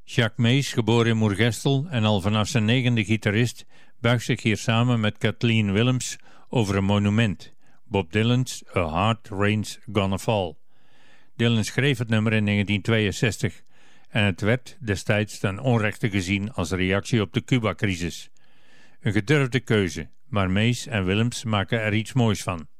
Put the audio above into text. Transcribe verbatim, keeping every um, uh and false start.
Jacques Mees, geboren in Moergestel en al vanaf zijn negende gitarist, buigt zich hier samen met Kathleen Willems over een monument, Bob Dylan's A Hard Rain's Gonna Fall. Dylan schreef het nummer in negentien tweeënzestig en het werd destijds ten onrechte gezien als reactie op de Cuba-crisis. Een gedurfde keuze, maar Mees en Willems maken er iets moois van.